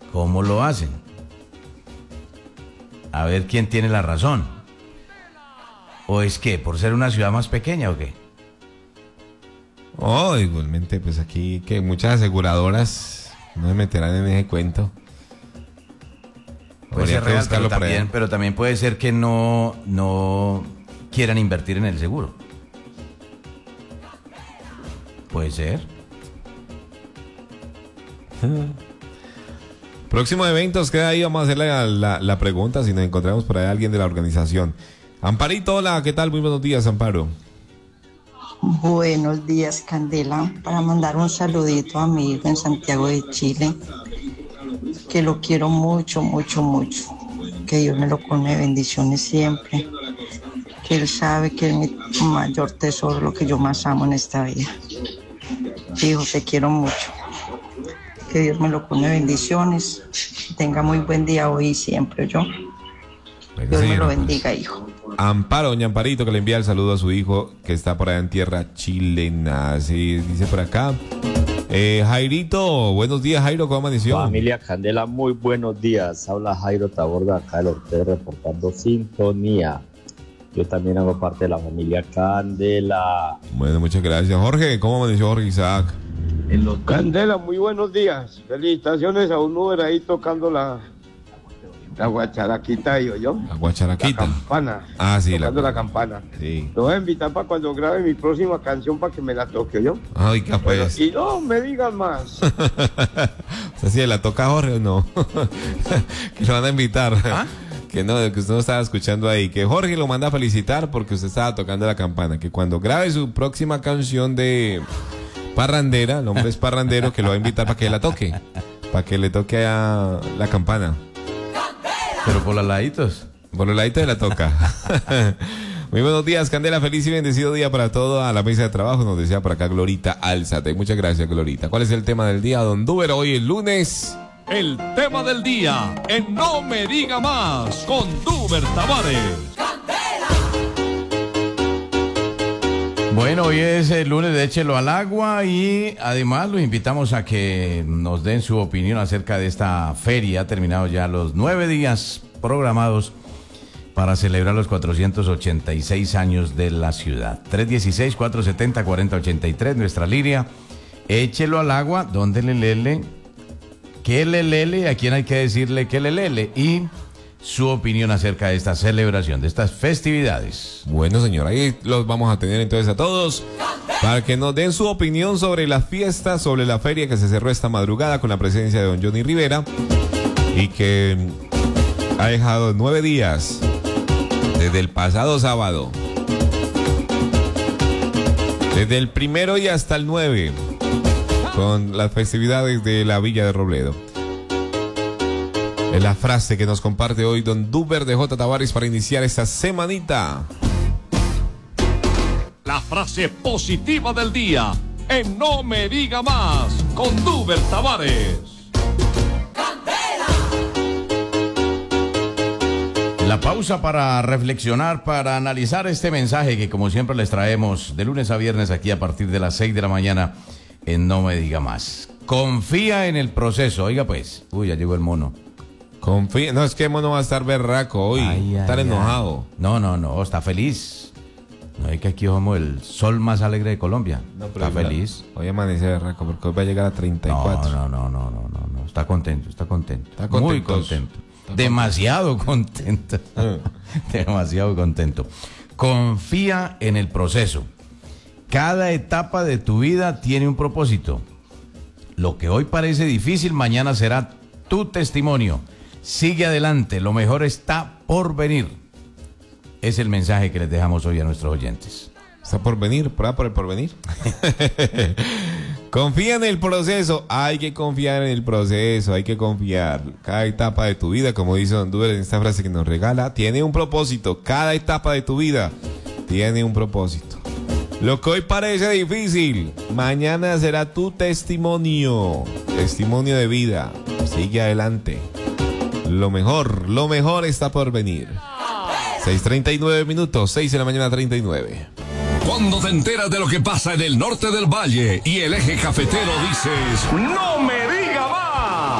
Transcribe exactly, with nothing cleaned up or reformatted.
¿Cómo lo hacen? A ver quién tiene la razón. ¿O es que por ser una ciudad más pequeña o qué? Oh, igualmente, pues aquí que muchas aseguradoras no se meterán en ese cuento. Puede ser real, pero también, pero también puede ser que no, no quieran invertir en el seguro. Puede ser. Próximo eventos, queda ahí, vamos a hacer la, la, la pregunta si nos encontramos por ahí alguien de la organización. Amparito, hola, ¿qué tal? Muy buenos días, Amparo. Buenos días, Candela, para mandar un saludito a mi hijo en Santiago de Chile, que lo quiero mucho, mucho, mucho, que Dios me lo colme de bendiciones siempre, que él sabe que es mi mayor tesoro, lo que yo más amo en esta vida. Hijo, te quiero mucho, que Dios me lo colme de bendiciones, tenga muy buen día hoy y siempre, yo. Dios me lo bendiga, hijo. Amparo, doña Amparito, que le envía el saludo a su hijo que está por allá en tierra chilena. Así dice por acá. Eh, Jairito, buenos días, Jairo, ¿cómo amaneció? Familia Candela, muy buenos días. Habla Jairo Taborda, acá del Ortega, reportando sintonía. Yo también hago parte de la familia Candela. Bueno, muchas gracias. Jorge, ¿cómo amaneció Jorge Isaac? En los... Candela, muy buenos días. Felicitaciones a un Uber ahí tocando la... La guacharaquita, digo yo. La guacharaquita. La campana. Ah, sí. Tocando la, la campana. Sí. Lo voy a invitar para cuando grabe mi próxima canción para que me la toque yo. Ay, capaz. Bueno, y no me digan más. O sea, si la toca Jorge o no. Que lo van a invitar. ¿Ah? Que no, que usted no estaba escuchando ahí. Que Jorge lo manda a felicitar porque usted estaba tocando la campana. Que cuando grabe su próxima canción de parrandera, el hombre es parrandero, que lo va a invitar para que la toque. Para que le toque a la campana. Pero por los laditos. Por los laditos de la toca. Muy buenos días, Candela. Feliz y bendecido día para todo a la mesa de trabajo. Nos decía por acá Glorita Álzate. Muchas gracias, Glorita. ¿Cuál es el tema del día, don Duber? Hoy el lunes. El tema del día en No Me Diga Más con Duber Tavares. Bueno, hoy es el lunes de Échelo al Agua y además los invitamos a que nos den su opinión acerca de esta feria. Ha terminado ya los nueve días programados para celebrar los cuatrocientos ochenta y seis años de la ciudad. tres uno seis, cuatro siete cero, cuatro cero ocho tres, nuestra línea. Échelo al agua, ¿dónde le lele? ¿Qué le lele? ¿A quién hay que decirle qué le lele? Y su opinión acerca de esta celebración, de estas festividades. Bueno, señor, ahí los vamos a tener entonces a todos para que nos den su opinión sobre las fiestas, sobre la feria que se cerró esta madrugada con la presencia de don Johnny Rivera y que ha dejado nueve días desde el pasado sábado, desde el primero y hasta el nueve, con las festividades de la Villa de Robledo. Es la frase que nos comparte hoy don Duber de J. Tavares para iniciar esta semanita. La frase positiva del día en No Me Diga Más con Duber Tavares. La pausa para reflexionar, para analizar este mensaje que como siempre les traemos de lunes a viernes aquí a partir de las seis de la mañana en No Me Diga Más. Confía en el proceso. Oiga pues, uy, ya llegó el mono. Confía, no, es que mono va a estar berraco hoy, ay, estar ay, enojado. Ay. No, no, no, está feliz. No es que aquí somos el sol más alegre de Colombia. No, pero está feliz. Hoy amanece berraco porque hoy va a llegar a treinta y cuatro. No, no, no, no, no, no, no. Está contento, está contento. Está contento. Muy contento. Está Demasiado contento. Demasiado contento. Confía en el proceso. Cada etapa de tu vida tiene un propósito. Lo que hoy parece difícil, mañana será tu testimonio. Sigue adelante, lo mejor está por venir. Es el mensaje que les dejamos hoy a nuestros oyentes. ¿Está por venir? ¿Por, por el porvenir? Confía en el proceso. Hay que confiar en el proceso, hay que confiar. Cada etapa de tu vida, como dice don Duber en esta frase que nos regala, tiene un propósito. Cada etapa de tu vida tiene un propósito. Lo que hoy parece difícil, mañana será tu testimonio. Testimonio de vida. Sigue adelante. Lo mejor, lo mejor está por venir. seis treinta y nueve minutos, seis de la mañana treinta y nueve. Cuando te enteras de lo que pasa en el norte del valle y el eje cafetero dices, ¡no me